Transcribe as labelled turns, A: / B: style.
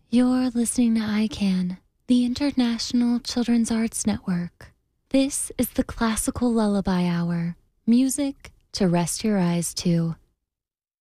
A: You're listening to ICANN, the International Children's Arts Network. This is the Classical Lullaby Hour, music to rest your eyes to.